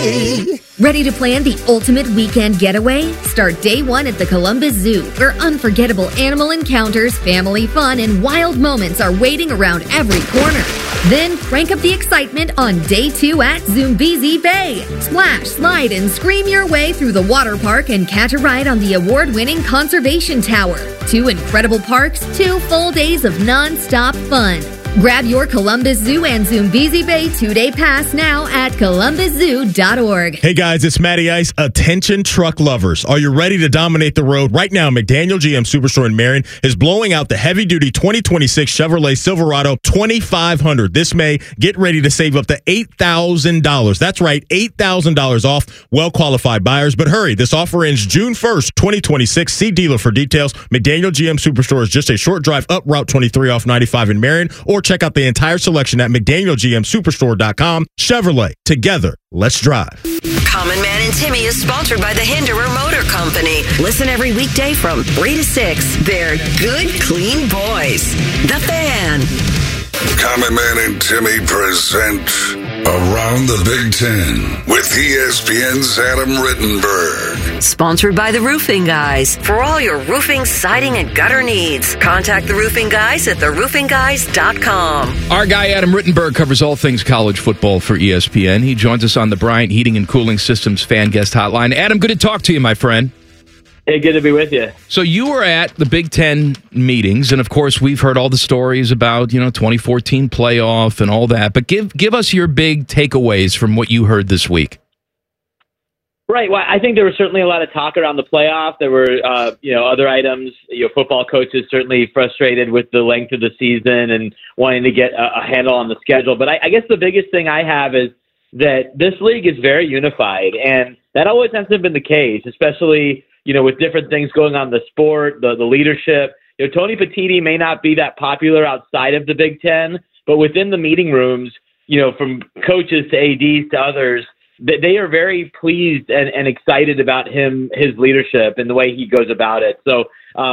Bay. Ready to plan the ultimate weekend getaway? Start day one at the Columbus Zoo, where unforgettable animal encounters, family fun, and wild moments are waiting around every corner. Then crank up the excitement on day two at Zoombezi Bay. Splash, slide, and scream your way through the water park and catch a ride on the award-winning Conservation Tower. 2 incredible parks, 2 full days of non-stop fun. Grab your Columbus Zoo and Zoombezi Bay 2-day pass now at columbuszoo.org. Hey guys, it's Matty Ice. Attention truck lovers. Are you ready to dominate the road? Right now, McDaniel GM Superstore in Marion is blowing out the heavy-duty 2026 Chevrolet Silverado 2500 this May. Get ready to save up to $8,000. That's right, $8,000 off well-qualified buyers. But hurry, this offer ends June 1st, 2026. See dealer for details. McDaniel GM Superstore is just a short drive up Route 23 off 95 in Marion, or check out the entire selection at McDanielGMSuperstore.com. Chevrolet, together, let's drive. Common Man and Timmy is sponsored by the Hinderer Motor Company. Listen every weekday from 3 to 6. They're good, clean boys. The Fan. Common Man and Timmy present Around the Big Ten with ESPN's Adam Rittenberg. Sponsored by the Roofing Guys. For all your roofing, siding, and gutter needs, contact the Roofing Guys at theroofingguys.com. Our guy Adam Rittenberg covers all things college football for ESPN. He joins us on the Bryant Heating and Cooling Systems fan guest hotline. Adam, good to talk to you, my friend. Hey, good to be with you. So you were at the Big Ten meetings, and of course we've heard all the stories about 2014 playoff and all that. But give us your big takeaways from what you heard this week. Right. Well, I think there was certainly a lot of talk around the playoff. There were other items. Football coaches certainly frustrated with the length of the season and wanting to get a handle on the schedule. But I guess the biggest thing I have is that this league is very unified, and that always hasn't been the case, especially with different things going on in the sport, the leadership. Tony Petitti may not be that popular outside of the Big Ten, but within the meeting rooms, from coaches to ADs to others, they are very pleased and excited about his leadership and the way he goes about it. So,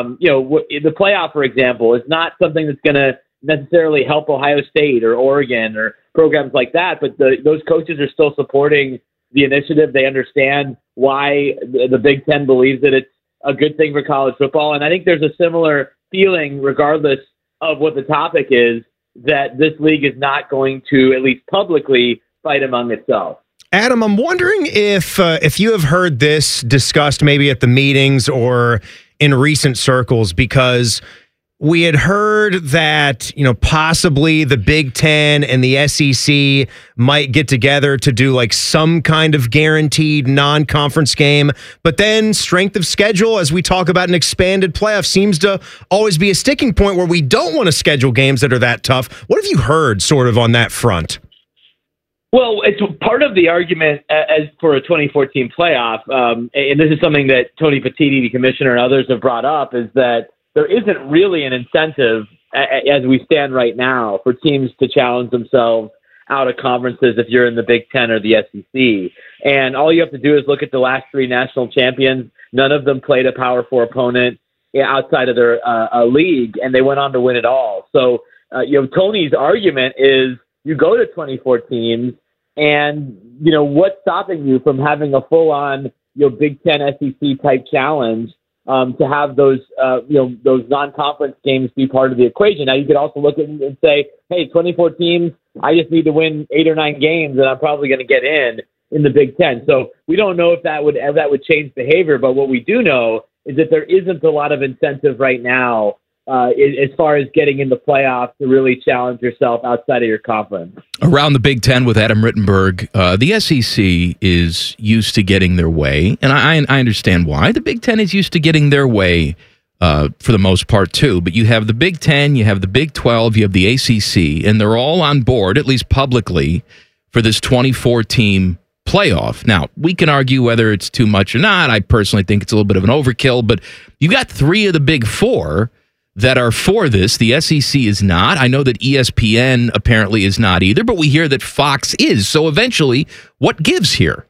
the playoff, for example, is not something that's going to necessarily help Ohio State or Oregon or programs like that, but those coaches are still supporting the initiative. They understand why the Big Ten believes that it's a good thing for college football. And I think there's a similar feeling, regardless of what the topic is, that this league is not going to, at least publicly, fight among itself. Adam, I'm wondering if you have heard this discussed maybe at the meetings or in recent circles, because we had heard that, possibly the Big Ten and the SEC might get together to do like some kind of guaranteed non-conference game. But then strength of schedule, as we talk about an expanded playoff, seems to always be a sticking point where we don't want to schedule games that are that tough. What have you heard sort of on that front? Well, it's part of the argument as for a 2014 playoff, and this is something that Tony Petitti, the commissioner, and others have brought up, is that there isn't really an incentive as we stand right now for teams to challenge themselves out of conferences if you're in the Big Ten or the SEC. And all you have to do is look at the last 3 national champions. None of them played a Power 4 opponent outside of their league, and they went on to win it all. So, Tony's argument is you go to 24 teams, and, what's stopping you from having a full-on, Big Ten SEC type challenge to have those non-conference games be part of the equation? Now, you could also look at it and say, hey, 24 teams, I just need to win 8 or 9 games, and I'm probably going to get in the Big Ten. So we don't know if that would change behavior, but what we do know is that there isn't a lot of incentive right now as far as getting in the playoffs to really challenge yourself outside of your conference. Around the Big Ten with Adam Rittenberg, the SEC is used to getting their way, and I understand why. The Big Ten is used to getting their way for the most part, too. But you have the Big Ten, you have the Big 12, you have the ACC, and they're all on board, at least publicly, for this 24-team playoff. Now, we can argue whether it's too much or not. I personally think it's a little bit of an overkill, but you got 3 of the Big 4 that are for this. The SEC is not. I know that ESPN apparently is not either, but we hear that Fox is. So eventually, what gives here?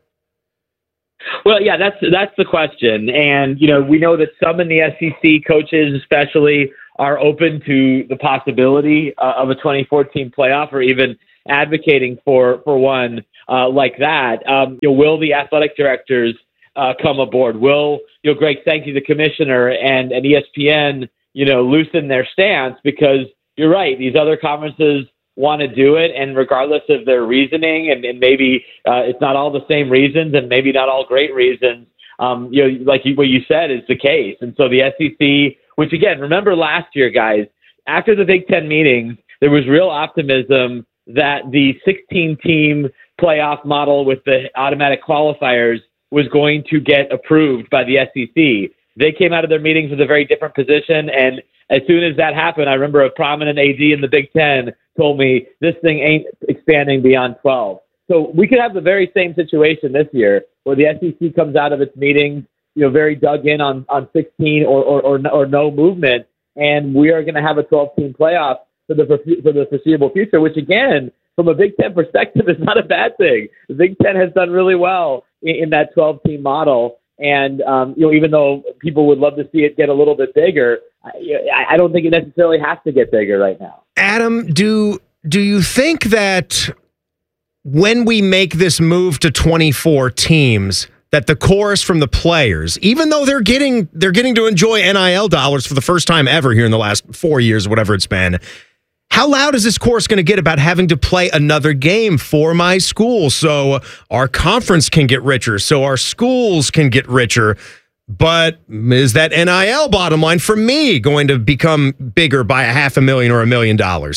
Well, yeah, that's the question. And, we know that some in the SEC coaches especially are open to the possibility of a 2014 playoff or even advocating for one. like that. Will the athletic directors come aboard? Will Greg Sankey, the commissioner, and ESPN, loosen their stance? Because you're right, these other conferences want to do it, and regardless of their reasoning, and maybe it's not all the same reasons, and maybe not all great reasons, what you said is the case. And so the SEC, which again, remember last year, guys, after the Big Ten meetings, there was real optimism that the 16-team playoff model with the automatic qualifiers was going to get approved by the SEC. They came out of their meetings with a very different position, and as soon as that happened, I remember a prominent AD in the Big Ten told me this thing ain't expanding beyond 12. So we could have the very same situation this year where the SEC comes out of its meetings, very dug in on 16 or no movement, and we are going to have a 12-team playoff for the foreseeable future, which again, from a Big Ten perspective, is not a bad thing. The Big Ten has done really well in that 12-team model. And, even though people would love to see it get a little bit bigger, I don't think it necessarily has to get bigger right now. Adam, do you think that when we make this move to 24 teams, that the chorus from the players, even though they're getting to enjoy NIL dollars for the first time ever here in the last 4 years, whatever it's been, how loud is this chorus going to get about having to play another game for my school so our conference can get richer, so our schools can get richer? But is that NIL bottom line for me going to become bigger by $500,000 or $1 million?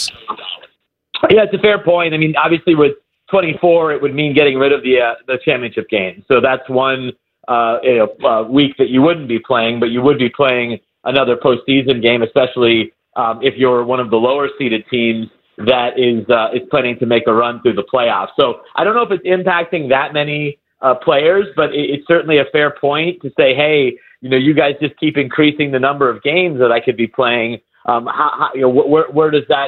Yeah, it's a fair point. I mean, obviously with 24, it would mean getting rid of the championship game. So that's one week that you wouldn't be playing, but you would be playing another postseason game, especially if you're one of the lower seeded teams that is planning to make a run through the playoffs. So I don't know if it's impacting that many players, but it's certainly a fair point to say, hey, you guys just keep increasing the number of games that I could be playing. Where does that?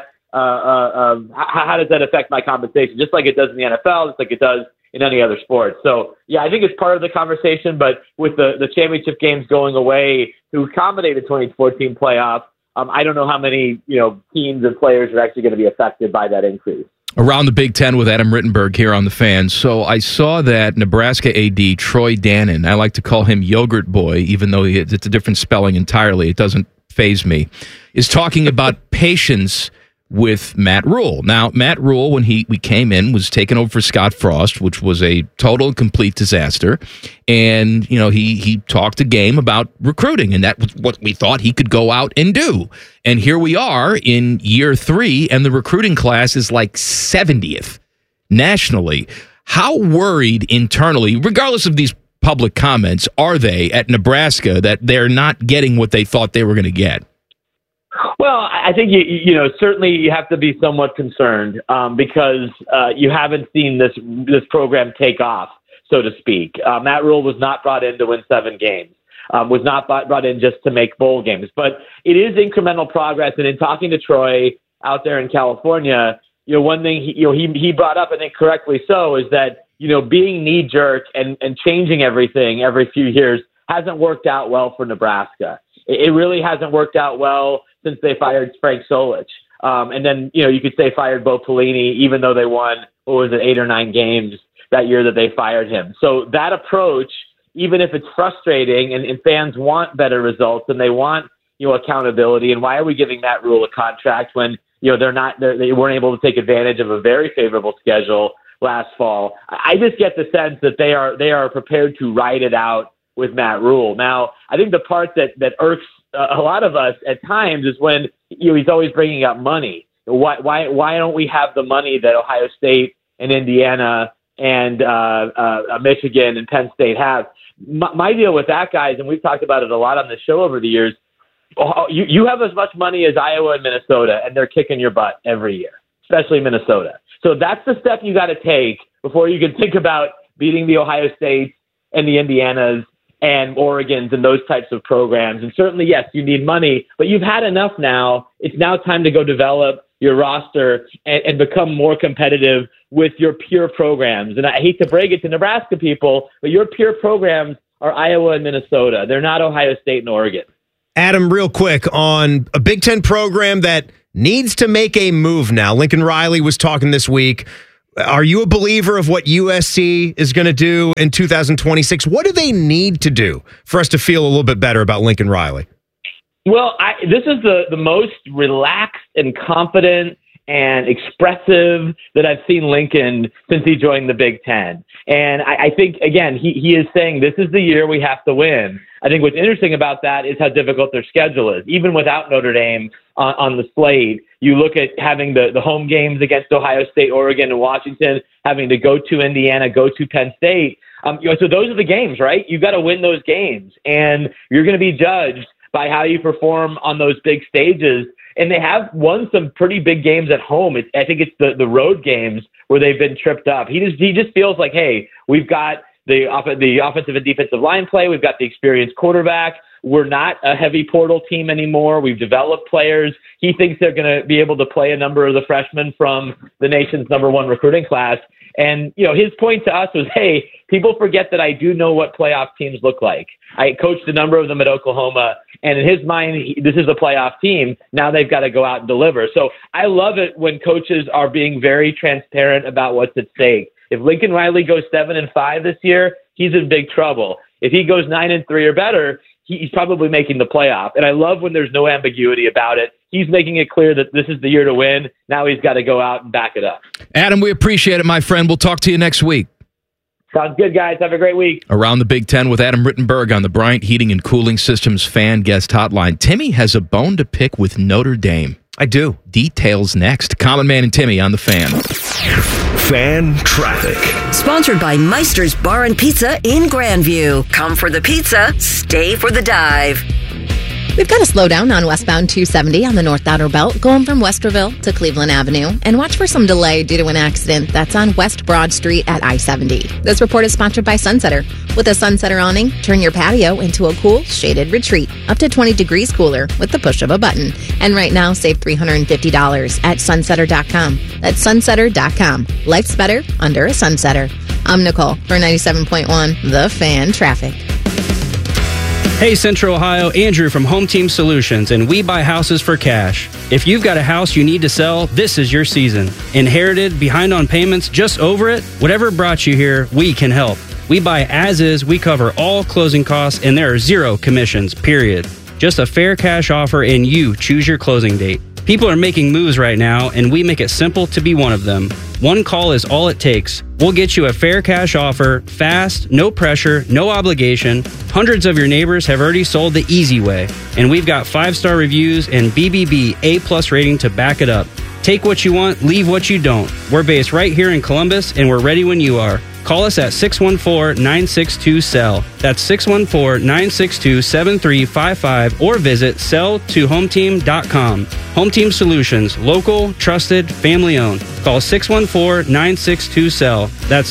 How does that affect my compensation? Just like it does in the NFL, just like it does in any other sport. So yeah, I think it's part of the conversation. But with the championship games going away to accommodate a 2014 playoff, I don't know how many teams and players are actually going to be affected by that increase. Around the Big Ten with Adam Rittenberg here on The Fan. So I saw that Nebraska AD Troy Dannon, I like to call him Yogurt Boy, even though it's a different spelling entirely. It doesn't faze me, is talking about patience with Matt Rule. Now, Matt Rule, when we came in, was taken over for Scott Frost, which was a total and complete disaster. And, he talked a game about recruiting, and that was what we thought he could go out and do. And here we are in year 3, and the recruiting class is like 70th nationally. How worried internally, regardless of these public comments, are they at Nebraska that they're not getting what they thought they were going to get? Well, I think certainly you have to be somewhat concerned because you haven't seen this program take off, so to speak. Matt Rule was not brought in to win 7 games, was not brought in just to make bowl games, but it is incremental progress. And in talking to Troy out there in California, one thing he brought up, I think correctly so, is that being knee jerk and changing everything every few years hasn't worked out well for Nebraska. It really hasn't worked out well since they fired Frank Solich. And then, you could say fired Bo Pelini, even though they won, 8 or 9 games that year that they fired him. So that approach, even if it's frustrating and fans want better results and they want, accountability, and why are we giving Matt Rule a contract when, they weren't able to take advantage of a very favorable schedule last fall? I just get the sense that they are prepared to ride it out with Matt Rule. Now, I think the part that irks a lot of us at times is when he's always bringing up money. Why don't we have the money that Ohio State and Indiana and Michigan and Penn State have? My deal with that, guys, and we've talked about it a lot on the show over the years, you have as much money as Iowa and Minnesota, and they're kicking your butt every year, especially Minnesota. So that's the step you got to take before you can think about beating the Ohio States and the Indianas and Oregons and those types of programs. And certainly, yes, you need money, but you've had enough now. It's now time to go develop your roster and become more competitive with your peer programs. And I hate to break it to Nebraska people, but your peer programs are Iowa and Minnesota. They're not Ohio State and Oregon. Adam, real quick, on a Big Ten program that needs to make a move now. Lincoln Riley was talking this week. Are you a believer of what USC is going to do in 2026? What do they need to do for us to feel a little bit better about Lincoln Riley? Well, this is the most relaxed and confident and expressive that I've seen Lincoln since he joined the Big Ten. And I think, again, he is saying this is the year we have to win. I think what's interesting about that is how difficult their schedule is. Even without Notre Dame on the slate, you look at having the home games against Ohio State, Oregon, and Washington, having to go to Indiana, go to Penn State. So those are the games, right? You've got to win those games, and you're going to be judged by how you perform on those big stages. And they have won some pretty big games at home. I think it's the road games where they've been tripped up. He just feels like, hey, we've got the offensive and defensive line play. We've got the experienced quarterback. We're not a heavy portal team anymore. We've developed players. He thinks they're going to be able to play a number of the freshmen from the nation's #1 recruiting class. And, his point to us was, hey, people forget that I do know what playoff teams look like. I coached a number of them at Oklahoma, and in his mind, this is a playoff team. Now they've got to go out and deliver. So I love it when coaches are being very transparent about what's at stake. If Lincoln Riley goes 7-5 this year, he's in big trouble. If he goes 9-3 or better, he's probably making the playoff. And I love when there's no ambiguity about it. He's making it clear that this is the year to win. Now he's got to go out and back it up. Adam, we appreciate it, my friend. We'll talk to you next week. Sounds good, guys. Have a great week. Around the Big Ten with Adam Rittenberg on the Bryant Heating and Cooling Systems fan guest hotline. Timmy has a bone to pick with Notre Dame. I do. Details next. Common Man and Timmy on the Fan. Fan traffic. Sponsored by Meister's Bar and Pizza in Grandview. Come for the pizza, stay for the dive. We've got to slow down on westbound 270 on the North Outer Belt, going from Westerville to Cleveland Avenue. And watch for some delay due to an accident that's on West Broad Street at I-70. This report is sponsored by Sunsetter. With a Sunsetter awning, turn your patio into a cool, shaded retreat. Up to 20 degrees cooler with the push of a button. And right now, save $350 at sunsetter.com. That's sunsetter.com. Life's better under a Sunsetter. I'm Nicole for 97.1 The Fan Traffic. Hey Central Ohio, Andrew from Home Team Solutions, and we buy houses for cash. If you've got a house you need to sell, this is your season. Inherited, behind on payments, just over it? Whatever brought you here, we can help. We buy as is, we cover all closing costs, and there are 0 commissions, period. Just a fair cash offer and you choose your closing date. People are making moves right now, and we make it simple to be one of them. One call is all it takes. We'll get you a fair cash offer, fast, no pressure, no obligation. Hundreds of your neighbors have already sold the easy way, and we've got 5-star reviews and BBB A+ rating to back it up. Take what you want, leave what you don't. We're based right here in Columbus, and we're ready when you are. Call us at 614-962-SELL. That's 614-962-7355 or visit selltohometeam.com. Home Team Solutions, local, trusted, family owned. Call 614-962-SELL. That's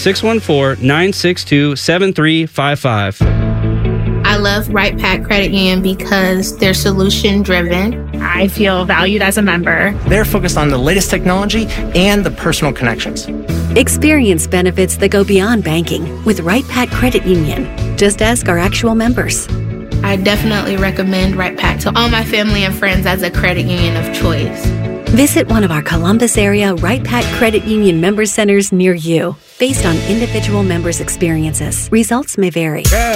614-962-7355. I love Right Pack Credit Union because they're solution driven. I feel valued as a member. They're focused on the latest technology and the personal connections. Experience benefits that go beyond banking with Right Pack Credit Union. Just ask our actual members. I definitely recommend Right Pack to all my family and friends as a credit union of choice. Visit one of our Columbus area Right Pack Credit Union member centers near you. Based on individual members' experiences, results may vary.